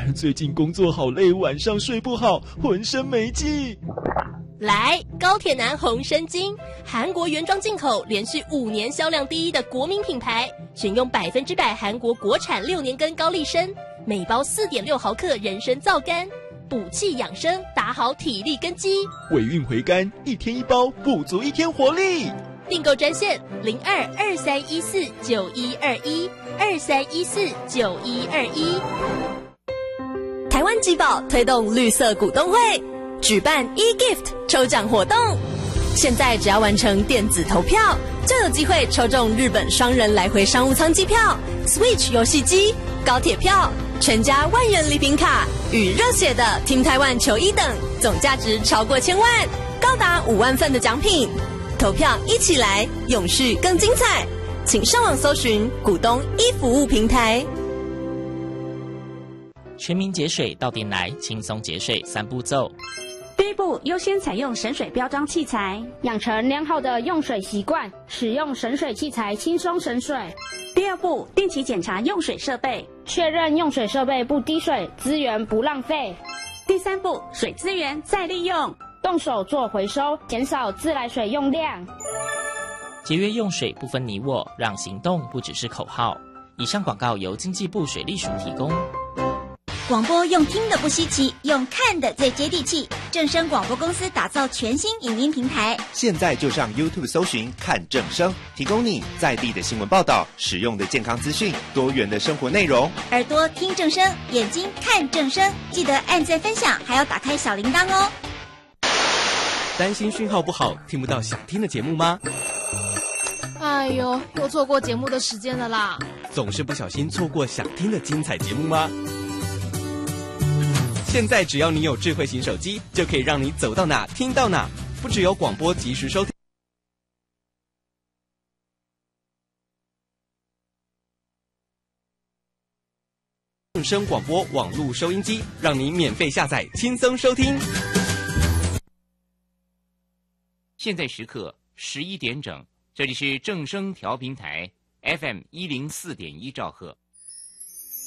最近工作好累，晚上睡不好，浑身没劲。 来，高铁男红参精，韩国原装进口，连续5年销量第一的国民品牌，选用100%韩国国产6年根高丽参，每包4.6毫克人参皂苷，补气养生，打好体力根基。 尾韵回甘，1天1包，补足1天活力。 订购专线02-2314-9121，2314-9121。台湾集宝推动绿色股东会，举办 e-gift 抽奖活动。现在只要完成电子投票，就有机会抽中日本双人来回商务舱机票、Switch 游戏机、高铁票、全家万元礼品卡与热血的 Team Taiwan 球衣等，总价值超过1000万，高达5万份的奖品。投票一起来，永续更精彩，请上网搜寻股东一服务平台。 全民节水到店来，轻松节水3步骤。 第一步，优先采用省水标章器材， 养成良好的用水习惯，使用省水器材轻松省水。 第二步，定期检查用水设备， 确认用水设备不滴水，资源不浪费。 第三步，水资源再利用， 动手做回收，减少自来水用量。 节约用水不分你我，让行动不只是口号。以上广告由经济部水利署提供。 广播用听的不稀奇，用看的最接地气。正声广播公司打造全新影音平台， 现在就上 YouTube 搜寻看正声，提供你在地的新闻报道、实用的健康资讯、多元的生活内容。 耳朵听正声，眼睛看正声，记得按赞分享，还要打开小铃铛哦。 担心讯号不好，听不到想听的节目吗？ 哎呦，又错过节目的时间了啦！ 总是不小心错过想听的精彩节目吗？现在只要你有智慧型手机，就可以让你走到哪听到哪，不只有广播及时收听，正声广播网络收音机，让你免费下载，轻松收听。 现在时刻11点整，这里是正声调频台 FM104.1兆赫。